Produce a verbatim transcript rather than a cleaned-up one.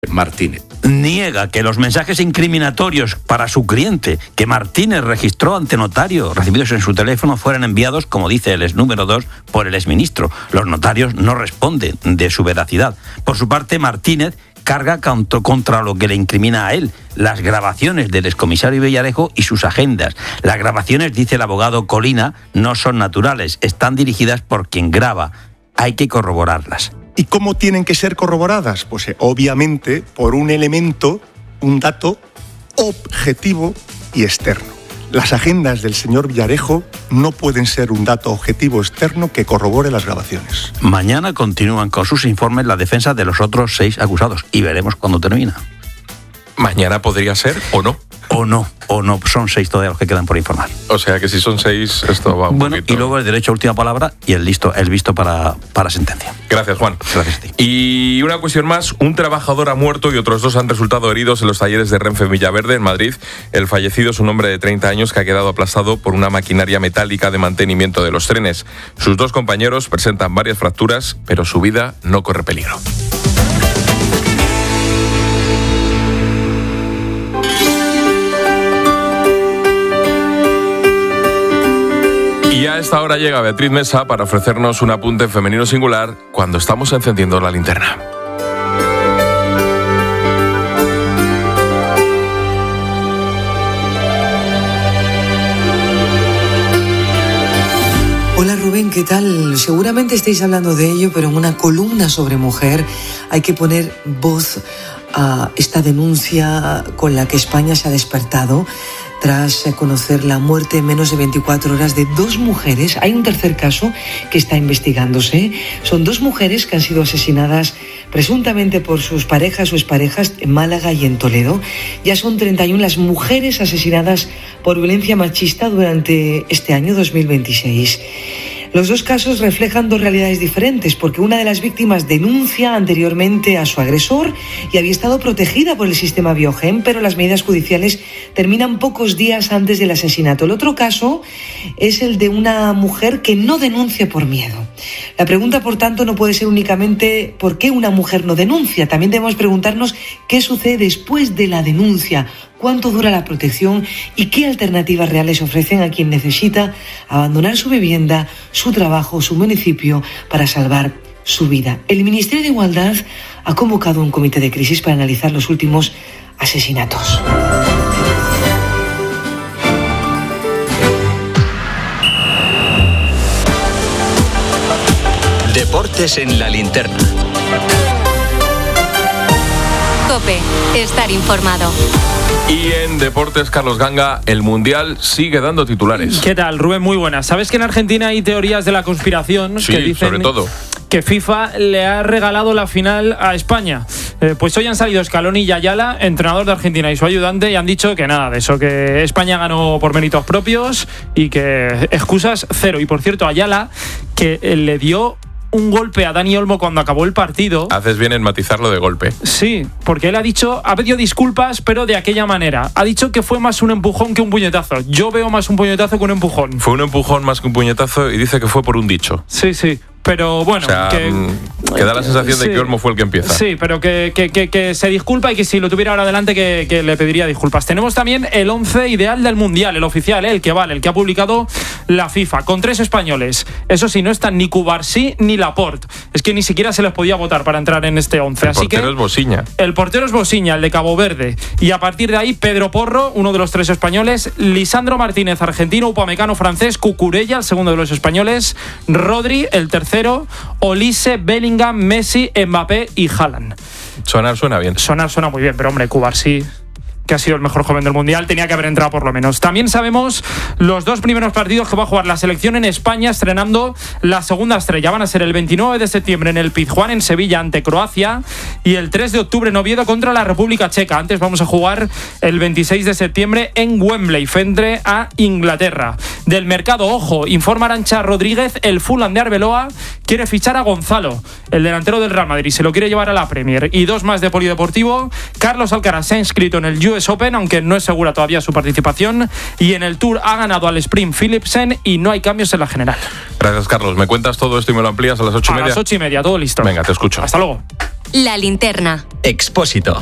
Martínez. Niega que los mensajes incriminatorios para su cliente que Martínez registró ante notario recibidos en su teléfono fueran enviados, como dice el ex número dos, por el exministro. Los notarios no responden de su veracidad. Por su parte, Martínez carga contra lo que le incrimina a él, las grabaciones del excomisario Villarejo y sus agendas. Las grabaciones, dice el abogado Colina, no son naturales, están dirigidas por quien graba. Hay que corroborarlas. ¿Y cómo tienen que ser corroboradas? Pues eh, obviamente por un elemento, un dato objetivo y externo. Las agendas del señor Villarejo no pueden ser un dato objetivo externo que corrobore las grabaciones. Mañana continúan con sus informes la defensa de los otros seis acusados y veremos cuándo termina. Mañana podría ser o no. O no, o no, son seis todavía los que quedan por informar. O sea que si son seis, esto va un bueno, poquito... Y luego el derecho a última palabra y el listo, el visto para, para sentencia. Gracias, Juan. Gracias a ti. Y una cuestión más, un trabajador ha muerto y otros dos han resultado heridos en los talleres de Renfe Villaverde, en Madrid. El fallecido es un hombre de treinta años que ha quedado aplastado por una maquinaria metálica de mantenimiento de los trenes. Sus dos compañeros presentan varias fracturas, pero su vida no corre peligro. Y a esta hora llega Beatriz Mesa para ofrecernos un apunte femenino singular cuando estamos encendiendo la linterna. Hola Rubén, ¿qué tal? Seguramente estáis hablando de ello, pero en una columna sobre mujer hay que poner voz a esta denuncia con la que España se ha despertado tras conocer la muerte en menos de veinticuatro horas de dos mujeres. Hay un tercer caso que está investigándose. Son dos mujeres que han sido asesinadas presuntamente por sus parejas o exparejas en Málaga y en Toledo. Ya son treinta y una las mujeres asesinadas por violencia machista durante este año dos mil veintiséis. Los dos casos reflejan dos realidades diferentes, porque una de las víctimas denuncia anteriormente a su agresor y había estado protegida por el sistema Biogen, pero las medidas judiciales terminan pocos días antes del asesinato. El otro caso es el de una mujer que no denuncia por miedo. La pregunta, por tanto, no puede ser únicamente ¿por qué una mujer no denuncia? También debemos preguntarnos qué sucede después de la denuncia, cuánto dura la protección y qué alternativas reales ofrecen a quien necesita abandonar su vivienda, su trabajo, su municipio para salvar su vida. El Ministerio de Igualdad ha convocado un comité de crisis para analizar los últimos asesinatos. Deportes en la linterna. COPE, estar informado. Y en Deportes, Carlos Ganga, el Mundial sigue dando titulares. ¿Qué tal, Rubén? Muy buenas. ¿Sabes que en Argentina hay teorías de la conspiración sí, que dicen sobre todo que FIFA le ha regalado la final a España? Eh, pues hoy han salido Scaloni y Ayala, entrenador de Argentina, y su ayudante, y han dicho que nada de eso, que España ganó por méritos propios y que excusas cero. Y por cierto, Ayala, que le dio un golpe a Dani Olmo cuando acabó el partido. Haces bien en matizarlo de golpe. Sí, porque él ha dicho, ha pedido disculpas, pero de aquella manera. Ha dicho que fue más un empujón que un puñetazo. Yo veo más un puñetazo que un empujón. Fue un empujón más que un puñetazo y dice que fue por un dicho. Sí, sí. Pero bueno, o sea, que, que da la sensación sí, de que Olmo fue el que empieza. Sí, pero que, que, que, que se disculpa y que si lo tuviera ahora adelante que, que le pediría disculpas. Tenemos también el once ideal del Mundial, el oficial, el que vale, el que ha publicado la FIFA, con tres españoles. Eso sí, no están ni Cubarsí ni Laporte. Es que ni siquiera se les podía votar para entrar en este once. El Así portero que, es Bosiña. El portero es Bosiña, el de Cabo Verde. Y a partir de ahí, Pedro Porro, uno de los tres españoles, Lisandro Martínez, argentino, Upamecano, francés, Cucurella, el segundo de los españoles, Rodri, el tercero, Olise, Bellingham, Messi, Mbappé y Haaland. Sonar suena bien. Sonar suena muy bien, pero hombre, Cubarsí, que ha sido el mejor joven del Mundial, tenía que haber entrado por lo menos. También sabemos los dos primeros partidos que va a jugar la selección en España, estrenando la segunda estrella. Van a ser el veintinueve de septiembre en el Pizjuán, en Sevilla, ante Croacia, y el tres de octubre en Oviedo contra la República Checa. Antes vamos a jugar el veintiséis de septiembre en Wembley, frente a Inglaterra. Del mercado, ojo, informa Arantxa Rodríguez, el Fulham de Arbeloa quiere fichar a Gonzalo, el delantero del Real Madrid, se lo quiere llevar a la Premier. Y dos más de polideportivo, Carlos Alcaraz se ha inscrito en el U S Open, aunque no es segura todavía su participación, y en el Tour ha ganado al Sprint Philipsen y no hay cambios en la general. Gracias, Carlos. ¿Me cuentas todo esto y me lo amplías a las ocho y media? A las ocho y media, todo listo. Venga, te escucho. Hasta luego. La Linterna. Expósito.